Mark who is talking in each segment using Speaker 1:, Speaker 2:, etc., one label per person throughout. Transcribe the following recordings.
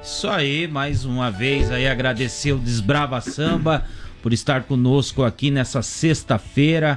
Speaker 1: Isso aí, mais uma vez aí agradecer o Desbrava Samba por estar conosco aqui nessa sexta-feira,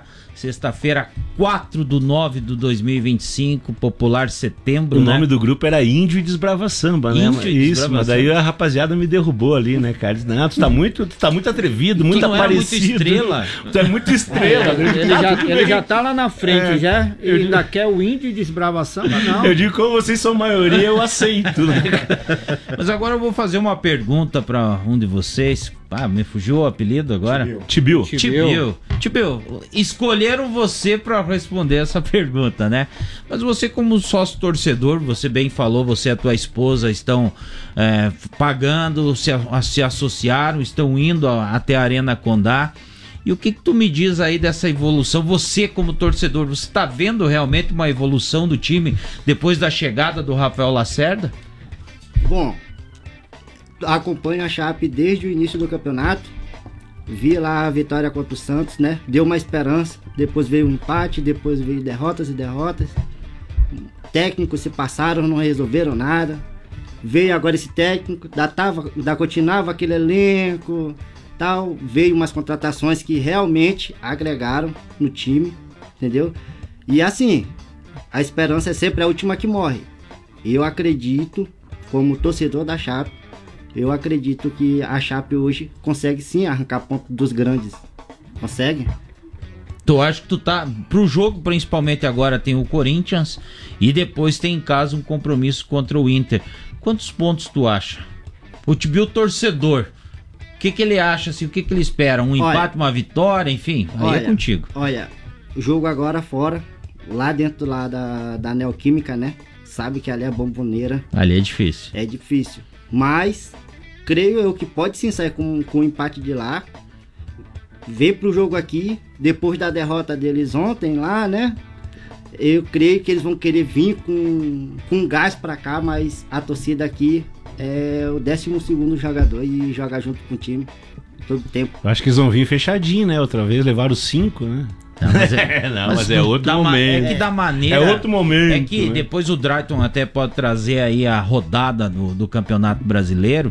Speaker 1: 4/9/2025, popular setembro,
Speaker 2: o
Speaker 1: né?
Speaker 2: nome do grupo era Índio e Desbrava Samba, né? Isso, mas daí a rapaziada me derrubou ali, né, cara? Disse, não, tu tá muito atrevido, muito aparecido.
Speaker 1: Muito estrela.
Speaker 2: Tu é muito estrela.
Speaker 3: Ele já tá lá na frente, já. E ainda quer o Índio e Desbrava Samba, não.
Speaker 2: Eu digo, como vocês são maioria, eu aceito, né?
Speaker 1: Mas agora eu vou fazer uma pergunta pra um de vocês. Ah, me fugiu o apelido agora?
Speaker 2: Tibiu.
Speaker 1: Escolheram você para responder essa pergunta, né? Mas você, como sócio torcedor, você bem falou, você e a tua esposa estão pagando, se associaram, estão indo até a Arena Condá. E o que tu me diz aí dessa evolução? Você, como torcedor, você está vendo realmente uma evolução do time depois da chegada do Rafael Lacerda?
Speaker 4: Bom, acompanho a Chape desde o início do campeonato. Vi lá a vitória contra o Santos, né? Deu uma esperança. Depois veio um empate, depois veio derrotas e derrotas. Técnicos se passaram, não resolveram nada. Veio agora esse técnico, continuava aquele elenco, tal. Veio umas contratações que realmente agregaram no time, entendeu? E assim, a esperança é sempre a última que morre. Eu acredito, como torcedor da Chape, eu acredito que a Chape hoje consegue sim arrancar ponto dos grandes. Consegue?
Speaker 1: Tu acha que tu tá... Pro jogo, principalmente agora, tem o Corinthians e depois tem em casa um compromisso contra o Inter. Quantos pontos tu acha? O Tibiu torcedor, o que ele acha, assim, o que ele espera? Um empate, uma vitória, enfim, aí é contigo.
Speaker 4: Olha, o jogo agora fora, lá dentro da Neoquímica, né? Sabe que ali é bomboneira.
Speaker 1: Ali é difícil.
Speaker 4: É difícil, mas... creio eu que pode sim sair com o empate de lá, ver pro jogo aqui, depois da derrota deles ontem lá, né? Eu creio que eles vão querer vir com gás pra cá, mas a torcida aqui é o 12º jogador e joga junto com o time todo o tempo.
Speaker 2: Eu acho que eles vão vir fechadinho, né? Outra vez levaram 5, né?
Speaker 1: Não, mas é
Speaker 2: outro momento.
Speaker 1: É que da maneira...
Speaker 2: É outro momento.
Speaker 1: É que depois o Drayton até pode trazer aí a rodada do Campeonato Brasileiro.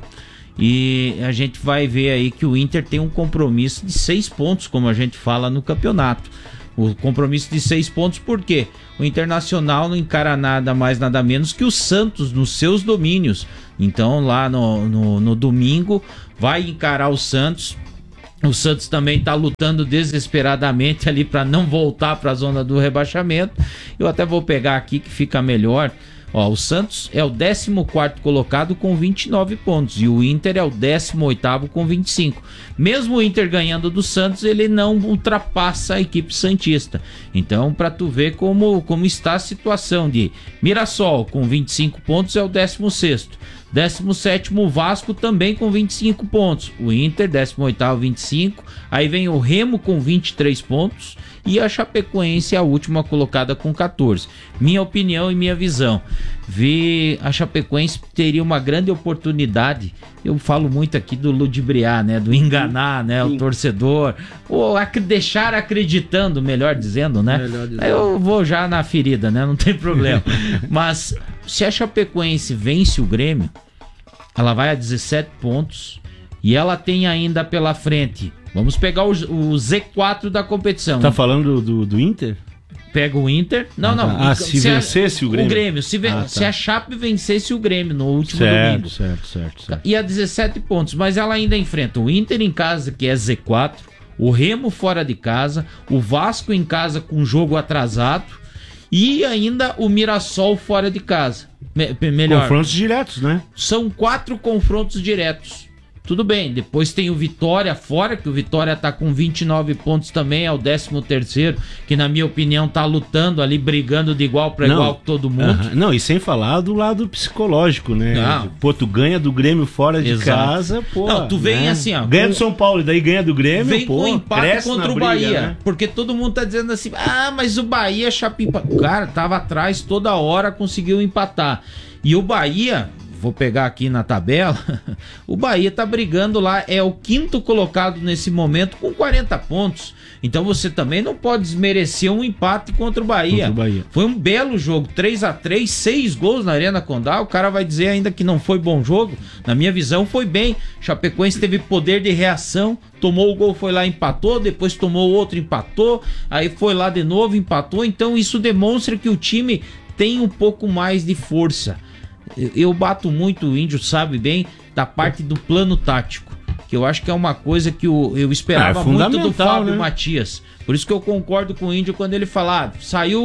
Speaker 1: E a gente vai ver aí que o Inter tem um compromisso de 6 pontos, como a gente fala no campeonato. O compromisso de 6 pontos, por quê? O Internacional não encara nada mais, nada menos que o Santos nos seus domínios. Então lá no domingo vai encarar o Santos. O Santos também está lutando desesperadamente ali para não voltar para a zona do rebaixamento. Eu até vou pegar aqui que fica melhor. Ó, o Santos é o 14º colocado com 29 pontos e o Inter é o 18º com 25. Mesmo o Inter ganhando do Santos, ele não ultrapassa a equipe santista. Então, para tu ver como está a situação de Mirassol com 25 pontos é o 16º. 17º o Vasco também com 25 pontos. O Inter, 18º, 25. Aí vem o Remo com 23 pontos. E a Chapecoense, a última colocada com 14. Minha opinião e minha visão. A Chapecoense teria uma grande oportunidade. Eu falo muito aqui do ludibriar, né? Do enganar, né? O torcedor. Ou deixar acreditando, melhor dizendo, né? Eu vou já na ferida, né? Não tem problema. Mas se a Chapecoense vence o Grêmio, ela vai a 17 pontos. E ela tem ainda pela frente... Vamos pegar o Z4 da competição.
Speaker 2: Tá falando do Inter?
Speaker 1: Pega o Inter. Não.
Speaker 2: Se vencesse o Grêmio?
Speaker 1: O Grêmio. Se a Chape vencesse o Grêmio no último domingo.
Speaker 2: Certo.
Speaker 1: E a 17 pontos. Mas ela ainda enfrenta o Inter em casa, que é Z4. O Remo fora de casa. O Vasco em casa com jogo atrasado. E ainda o Mirassol fora de casa. Melhor.
Speaker 2: Confrontos diretos, né?
Speaker 1: São 4 confrontos diretos. Tudo bem, depois tem o Vitória fora, que o Vitória tá com 29 pontos também, é o 13º, que na minha opinião tá lutando ali, brigando de igual para igual com todo mundo.
Speaker 2: Não, e sem falar do lado psicológico, né?
Speaker 1: Não.
Speaker 2: Pô, tu ganha do Grêmio fora de casa, pô.
Speaker 1: Não, tu vem assim, ó.
Speaker 2: Ganha do São Paulo e daí ganha do Grêmio,
Speaker 1: vem
Speaker 2: pô.
Speaker 1: Com empate contra o
Speaker 2: briga,
Speaker 1: Bahia,
Speaker 2: né?
Speaker 1: Porque todo mundo tá dizendo assim, mas o Bahia, Cara, tava atrás toda hora, conseguiu empatar. E o Bahia... vou pegar aqui na tabela, o Bahia tá brigando lá, é o 5º colocado nesse momento com 40 pontos. Então você também não pode desmerecer um empate contra o Bahia. Foi um belo jogo, 3-3, 6 gols na Arena Condá. O cara vai dizer ainda que não foi bom jogo. Na minha visão foi bem. Chapecoense teve poder de reação, tomou o gol, foi lá, empatou, depois tomou outro, empatou, aí foi lá de novo, empatou. Então isso demonstra que o time tem um pouco mais de força. Eu bato muito, o Índio sabe bem, da parte do plano tático, que eu acho que é uma coisa que eu esperava muito do Fábio Matias. Por isso que eu concordo com o Índio quando ele fala, saiu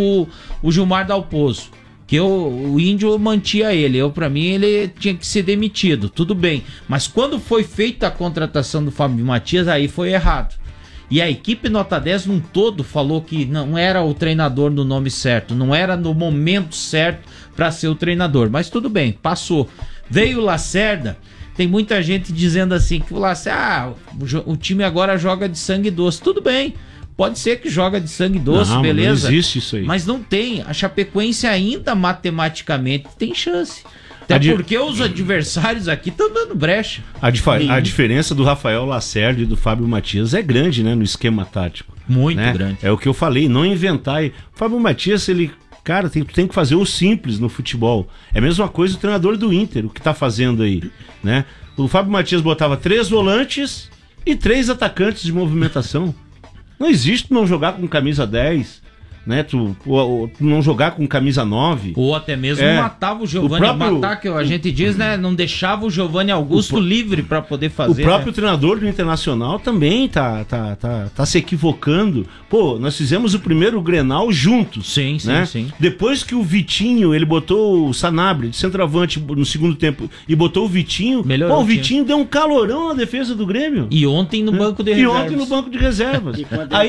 Speaker 1: o Gilmar Dalpozo, que o Índio mantia ele. Pra mim, ele tinha que ser demitido, tudo bem. Mas quando foi feita a contratação do Fábio Matias, aí foi errado. E a equipe Nota 10 num todo falou que não era o treinador no nome certo, não era no momento certo para ser o treinador. Mas tudo bem, passou. Veio o Lacerda, tem muita gente dizendo assim, que o Lacerda, o time agora joga de sangue doce. Tudo bem, pode ser que joga de sangue doce, beleza.
Speaker 2: Não existe isso aí.
Speaker 1: Mas não tem, a Chapecoense ainda matematicamente tem chance. Até porque os adversários aqui estão dando brecha.
Speaker 2: A diferença do Rafael Lacerda e do Fábio Matias é grande, né? No esquema tático.
Speaker 1: Muito grande.
Speaker 2: É o que eu falei, não inventar. O Fábio Matias, ele... Cara, tu tem que fazer o simples no futebol. É a mesma coisa o treinador do Inter, o que tá fazendo aí, né? O Fábio Matias botava 3 volantes e 3 atacantes de movimentação. Não existe não jogar com camisa 10... né? Tu não jogar com camisa 9.
Speaker 1: Ou até mesmo matava o Giovanni. Matar, que a gente diz, né? Não deixava o Giovanni Augusto livre para poder fazer.
Speaker 2: O próprio treinador do Internacional também tá se equivocando. Pô, nós fizemos o primeiro Grenal juntos.
Speaker 1: Sim,
Speaker 2: né?
Speaker 1: sim.
Speaker 2: Depois que o Vitinho, ele botou o Sanabria de centroavante no segundo tempo e botou o Vitinho.
Speaker 1: Melhorou,
Speaker 2: o Vitinho deu um calorão na defesa do Grêmio.
Speaker 1: E ontem no banco de
Speaker 2: reservas.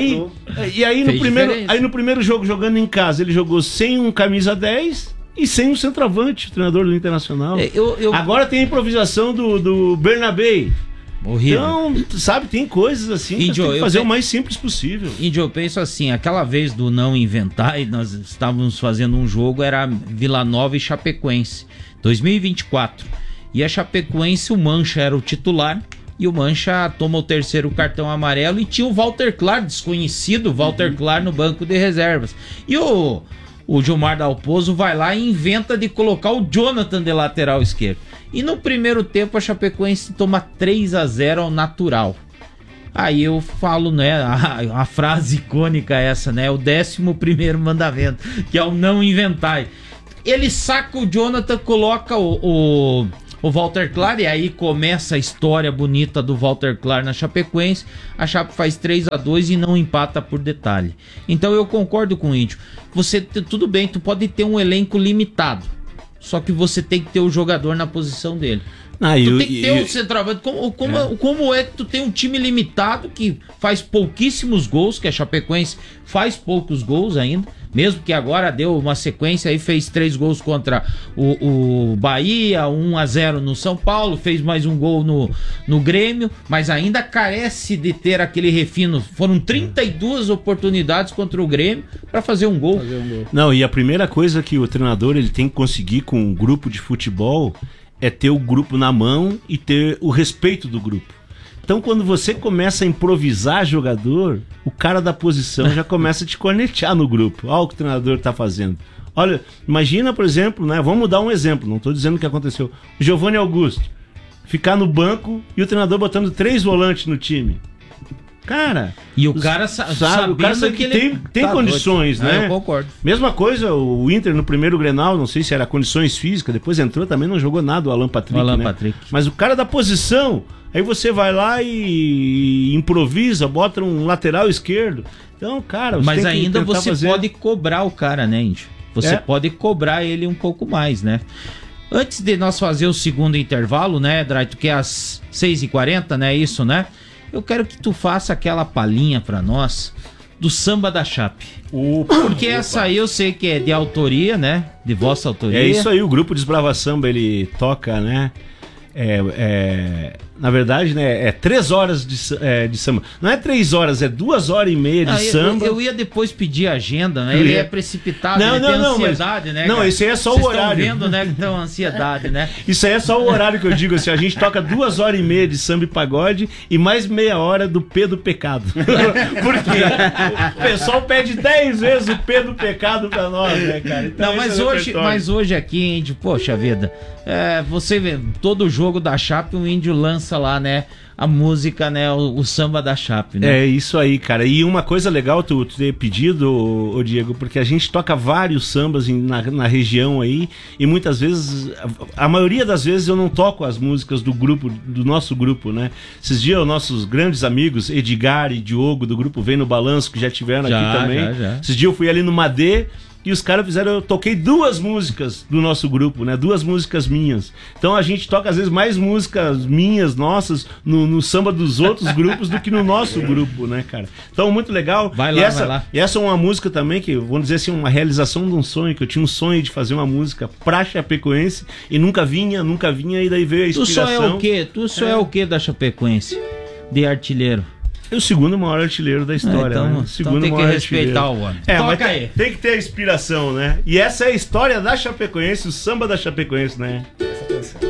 Speaker 2: E aí no primeiro jogo, jogando em casa, ele jogou sem um camisa 10 e sem um centroavante, o treinador do Internacional. Agora tem a improvisação do Bernabé.
Speaker 1: Horrível.
Speaker 2: Então, sabe, tem coisas assim que tem que fazer o mais simples possível.
Speaker 1: Índio, eu penso assim, aquela vez do não inventar, e nós estávamos fazendo um jogo, era Vila Nova e Chapecoense, 2024. E a Chapecoense, o Mancha era o titular, e o Mancha toma o 3º cartão amarelo e tinha o Walter Clar, desconhecido Walter Clar, no banco de reservas. E o Gilmar Dalpozo vai lá e inventa de colocar o Jonathan de lateral esquerdo. E no primeiro tempo a Chapecoense toma 3-0 ao natural. Aí eu falo, né, a frase icônica essa, né, o 11º mandamento, que é o não inventar. Ele saca o Jonathan, coloca o Walter Clar, e aí começa a história bonita do Walter Clar na Chapecoense. A Chape faz 3-2 e não empata por detalhe. Então eu concordo com o Índio. Tudo bem, tu pode ter um elenco limitado, só que você tem que ter o jogador na posição dele. Tu tem que ter um centroavante. Como é que tu tem um time limitado que faz pouquíssimos gols, que a Chapecoense faz poucos gols ainda, mesmo que agora deu uma sequência aí, fez 3 gols contra o Bahia, 1-0 no São Paulo, fez mais um gol no Grêmio, mas ainda carece de ter aquele refino. Foram 32 oportunidades contra o Grêmio para fazer um gol.
Speaker 2: Não, e a primeira coisa que o treinador ele tem que conseguir com um grupo de futebol é ter o grupo na mão e ter o respeito do grupo. Então, quando você começa a improvisar jogador, o cara da posição já começa a te cornetear no grupo. Olha o que o treinador está fazendo. Olha, imagina, por exemplo, né? Vamos dar um exemplo, não estou dizendo o que aconteceu. O Giovanni Augusto ficar no banco e o treinador botando 3 volantes no time. Cara...
Speaker 1: E o cara sabe
Speaker 2: que ele tem condições, né?
Speaker 1: Eu concordo.
Speaker 2: Mesma coisa, o Inter no primeiro Grenal, não sei se era condições físicas, depois entrou, também não jogou nada, o Alan Patrick. Mas o cara da posição, aí você vai lá e improvisa, bota um lateral esquerdo. Então, cara...
Speaker 1: Mas ainda você pode cobrar o cara, né, Índio? Você pode cobrar ele um pouco mais, né? Antes de nós fazer o segundo intervalo, né, Draito, que é às 6h40, né, isso, né? Eu quero que tu faça aquela palhinha pra nós do Samba da Chape. Porque essa aí eu sei que é de autoria, né? De vossa autoria.
Speaker 2: É isso aí, o grupo Desbrava Samba, ele toca, né? na verdade, né, é 3 horas de samba. Não é 3 horas, é 2h30 de samba.
Speaker 1: Eu ia depois pedir agenda, né? Ele é precipitado, ele tem ansiedade, né?
Speaker 2: Não, esse aí é só o horário.
Speaker 1: Vocês estão vendo, né, que tem uma ansiedade, né?
Speaker 2: Isso aí é só o horário que eu digo, assim, a gente toca 2h30 de samba e pagode e mais meia hora do P do Pecado. Porque o pessoal pede 10 vezes o P do Pecado pra nós, né, cara? Então,
Speaker 1: não, mas hoje aqui, Índio, poxa vida, você vê, todo jogo da Chape, o Índio lança lá, né, a música, né, o samba da Chape, né?
Speaker 2: É isso aí, cara. E uma coisa legal tu ter pedido, ô Diego, porque a gente toca vários sambas na região aí, e muitas vezes, a maioria das vezes eu não toco as músicas do nosso grupo, né? Esses dias, os nossos grandes amigos, Edgar e Diogo, do grupo Vem no Balanço, que já tiveram aqui também. Já. Esses dias eu fui ali no Madê, e os caras eu toquei 2 músicas do nosso grupo, né? 2 músicas minhas. Então a gente toca às vezes mais músicas minhas, nossas, no samba dos outros grupos do que no nosso grupo, né, cara? Então muito legal.
Speaker 1: Vai lá.
Speaker 2: E essa é uma música também que, vamos dizer assim, uma realização de um sonho, que eu tinha um sonho de fazer uma música pra Chapecoense e nunca vinha, e daí veio a inspiração.
Speaker 1: Tu só é o que da Chapecoense? De artilheiro?
Speaker 2: É o segundo maior artilheiro da história,
Speaker 1: então,
Speaker 2: né?
Speaker 1: Então tem que respeitar o homem.
Speaker 2: Toca aí. Tem que ter a inspiração, né? E essa é a história da Chapecoense, o samba da Chapecoense, né? Presta atenção.